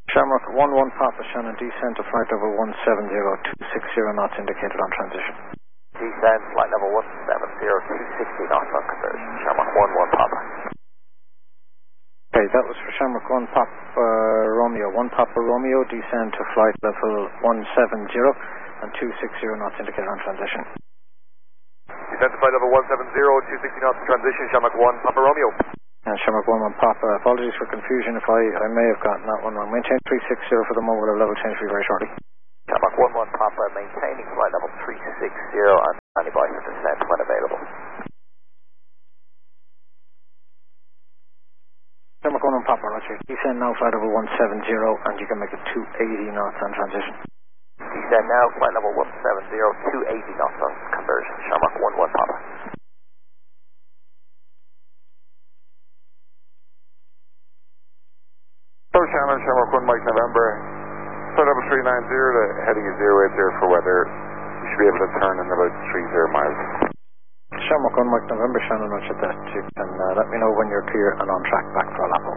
Shamrock 11 Papa Shannon, descent to flight level 170, 260 knots indicated on transition. Descent, flight level 170, 260 knots on conversion. Shamrock 11 Papa. Okay, that was for Shamrock 1 Papa Romeo. 1 Papa Romeo, descend to flight level 170 and 260 knots indicated on transition. Descent to flight level 170, 260 knots on transition. Shamrock 1 Papa Romeo. And Shamrock 11 Papa, apologies for confusion if I may have gotten that one wrong. Maintain 360 for the moment, we'll have level change for you very shortly. Shamrock 11 Papa, maintaining flight level 360 and standing by for descent when available. Shamrock 11 Papa, roger. Descend now, flight level 170, and you can make it 280 knots on transition. Descend now, flight level 170, 280 knots on conversion. Shamrock 11 Papa. Hello Shannon, Shamrock 1 Mike November. Flight level 390, the heading is 080 for weather. You should be able to turn in about 30 miles. Shamrock 1 Mike November, Shannon, roger that. You can let me know when you're clear and on track back for a lap.